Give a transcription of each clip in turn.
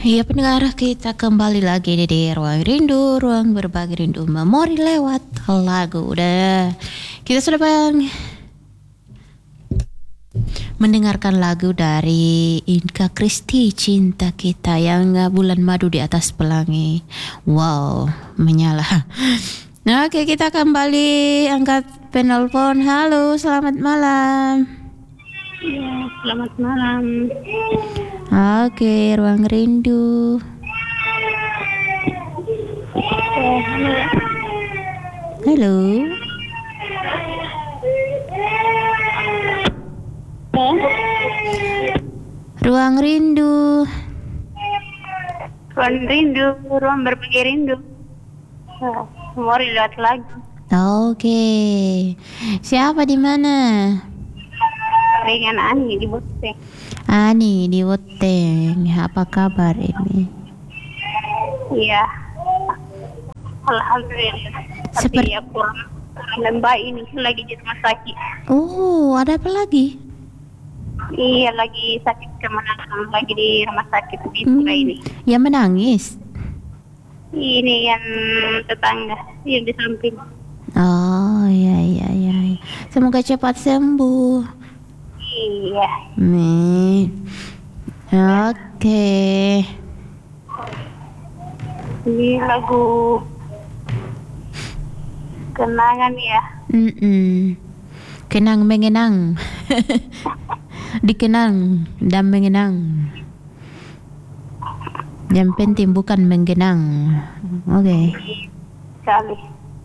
Ya pendengar, kita kembali lagi di Ruang Rindu, ruang berbagi rindu memori lewat lagu. Udah, kita sudah mendengarkan lagu dari Inka Christy, Cinta Kita, yang bulan madu di atas pelangi. Wow, menyala. Nah, oke, kita kembali angkat penelpon. Halo, selamat malam. Ya, selamat malam. Oke, Ruang Rindu. Halo. Ruang Rindu. Ruang rindu, ruang berbagi rindu. Memori lewat lagu. Oke. Siapa di mana? Dengan Ani di Boteng. Ani di Woteng. Apa kabar ini? Iya. Alhamdulillah. Tapi ya kurang lembah ini lagi di rumah sakit. Oh, ada apa lagi? Iya, lagi sakit kemenangan, lagi di rumah sakit di ini. Yang menangis. Ini yang tetangga, yang di samping. Oh, iya. Semoga cepat sembuh. Iya. Nih. Oke. Ini lagu kenangan ya. Kenang mengenang. Dikenang dan mengenang. Yang penting bukan menggenang. Oke. Sekali.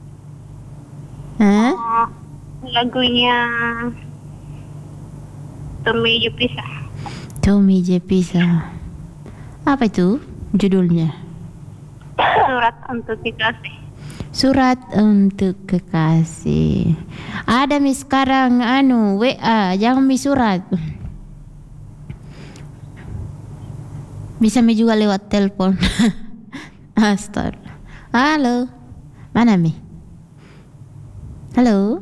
Hah? Lagunya Tommy Jepisa. Tommy Jepisa. Apa itu judulnya? Surat untuk kekasih. Surat untuk kekasih. Ada mi sekarang WA, jangan mi surat. Bisa mi juga lewat telepon. Astaga. Halo. Mana mi? Halo.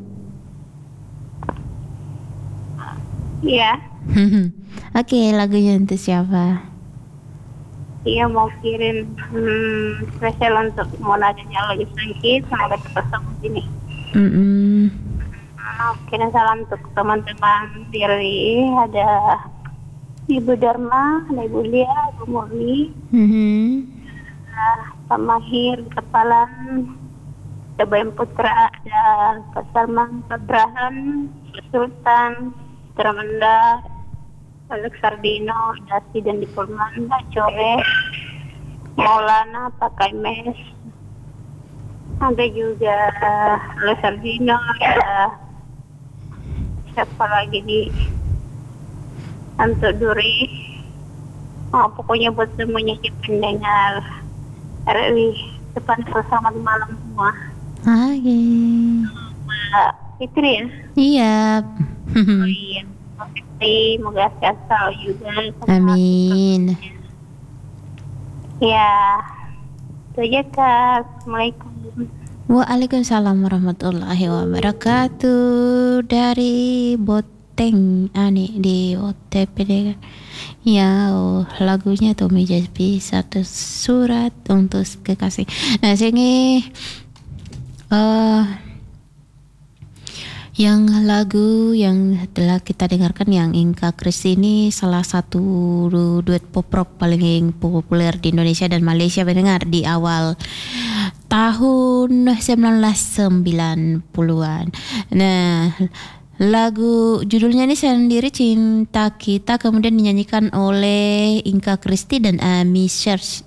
Iya. Oke, lagunya untuk siapa? Iya, mau kirim spesial untuk monadanya lagi sakit, semoga cepat sembuh ini. Kirim salam untuk teman-teman diri, ada Ibu Dharma, ada Ibu Lia, Ibu Murni, Pak Mahir, Kepalan, ada Bayam Putra, ada Pak Salman, Pak Brahan, Pak Sultan, Tramanda, Alex Sardino, Dasi dan Dipulman, Pak Core, Maulana, Pak Kaimes, ada juga Alex Sardino, ada siapa lagi di Anto Duri. Pokoknya buat semuanya pendengar RRI, depan selamat malam semua. Oke. Mbak Fitri ya? Iya. Oh iya. Semoga sehat selalu juga. Amin. Ya, itu aja Kak. Assalamualaikum. Waalaikumsalam warahmatullahi wabarakatuh. Dari Boteng Ani di OTP. Ya, lagunya Tommy Jaspi, satu surat untuk kekasih. Nah, sini yang lagu yang telah kita dengarkan yang Inka Christy ini salah satu duet pop rock paling populer di Indonesia dan Malaysia mendengar di awal tahun 1990-an. Nah, lagu judulnya ini sendiri Cinta Kita, kemudian dinyanyikan oleh Inka Christy dan Amy Search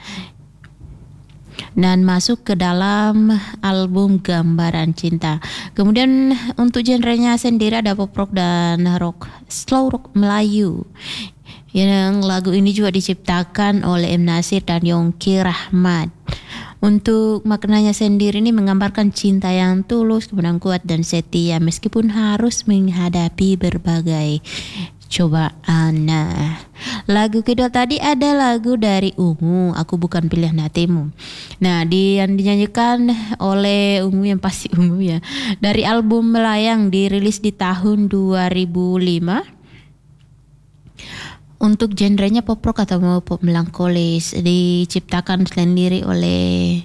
dan masuk ke dalam album Gambaran Cinta. Kemudian untuk genrenya sendiri ada pop rock dan rock, slow rock Melayu. Yang lagu ini juga diciptakan oleh M. Nasir dan Yongki Rahmat. Untuk maknanya sendiri ini menggambarkan cinta yang tulus, kemudian kuat dan setia meskipun harus menghadapi berbagai cobaan. Nah, lagu kedua tadi ada lagu dari Ungu, Aku Bukan Pilihan Hatimu. Nah, yang dinyanyikan oleh Ungu, yang pasti Ungu ya, dari album Melayang dirilis di tahun 2005. Untuk genrenya pop rock atau mau pop melankolis, diciptakan sendiri oleh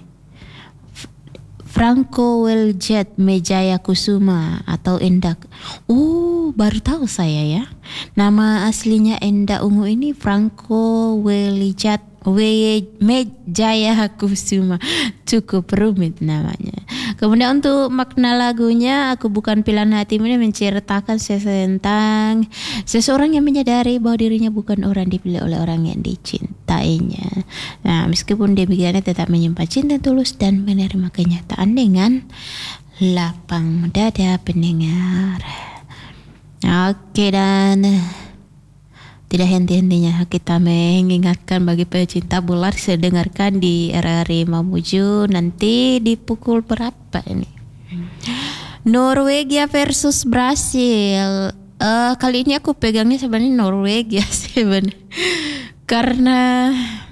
Franco Weljet Mejaya Kusuma atau Endak. Baru tahu saya ya. Nama aslinya Enda Ungu ini Franco Weljet Mejaya Kusuma. Cukup rumit namanya. Kemudian untuk makna lagunya, Aku Bukan Pilihan Hatimu ini menceritakan tentang seseorang yang menyadari bahwa dirinya bukan orang dipilih oleh orang yang dicintainya. Nah, meskipun demikian tetap menyimpan cinta tulus dan menerima kenyataan dengan lapang dada pendengar. Oke, dan tidak henti-hentinya kita mengingatkan bagi pecinta bola, saya dengarkan di RRI Mamuju nanti di pukul berapa ini? Norwegia versus Brasil. Kali ini aku pegangnya sebenarnya Norwegia sebenarnya. Karena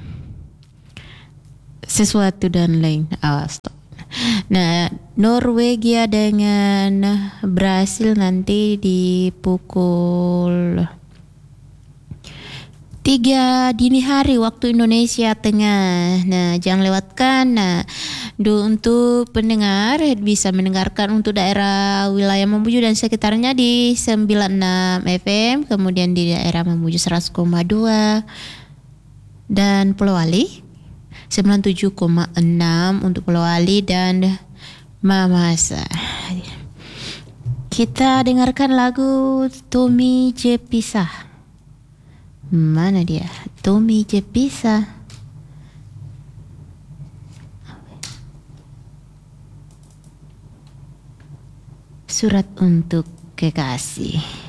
sesuatu dan lain. Stop. Nah, Norwegia dengan Brasil nanti di pukul 3 dini hari waktu Indonesia Tengah. Nah, jangan lewatkan. Nah, untuk pendengar bisa mendengarkan untuk daerah wilayah Mamuju dan sekitarnya di 96 FM, kemudian di daerah Mamuju 100,2 dan Pulau Wali 97,6 untuk Pulau Wali dan Mamasa. Kita dengarkan lagu Tommy J Pisah. Mana dia? Tommy J Pisah. Surat untuk kekasih.